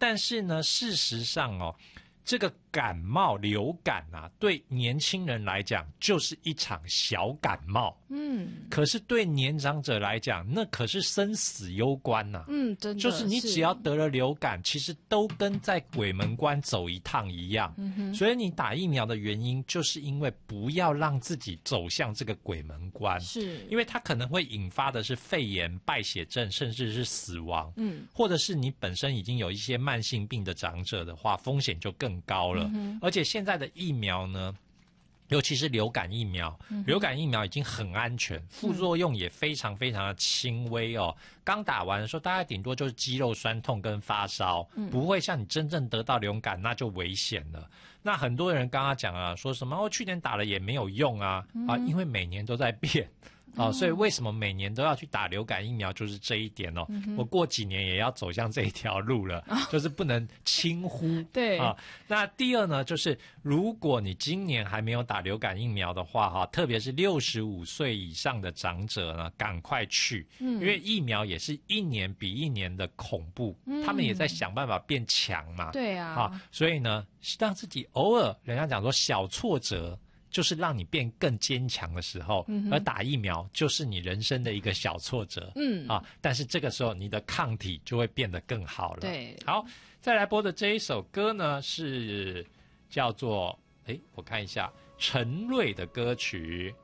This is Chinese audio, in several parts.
但是呢，事实上哦，这个感冒流感啊，对年轻人来讲就是一场小感冒。可是对年长者来讲，那可是生死攸关呐。 真的就是你只要得了流感，其实都跟在鬼门关走一趟一样。所以你打疫苗的原因，就是因为不要让自己走向这个鬼门关。 是因为它可能会引发的是肺炎、败血症，甚至是死亡。或者是你本身已经有一些慢性病的长者的话，风险就更高了。而且现在的疫苗呢，尤其是流感疫苗，流感疫苗已经很安全，副作用也非常非常的轻微哦。刚打完的时候，大概顶多就是肌肉酸痛跟发烧，不会像你真正得到流感那就危险了。那很多人刚刚讲啊，说什么去年打了也没有用啊，因为每年都在变。所以为什么每年都要去打流感疫苗，就是这一点哦。我过几年也要走向这一条路了，就是不能轻忽。 对那第二呢，就是如果你今年还没有打流感疫苗的话，特别是65岁以上的长者呢，赶快去，因为疫苗也是一年比一年的恐怖，他们也在想办法变强嘛。 对啊， 所以呢，让自己偶尔，人家讲说小挫折，就是让你变更坚强的时候，而打疫苗就是你人生的一个小挫折。但是这个时候你的抗体就会变得更好了。 对， 好，再来播的这一首歌呢，是叫做我看一下陈瑞的歌曲，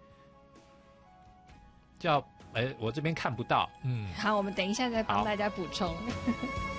叫我这边看不到。 好，我们等一下再帮大家补充。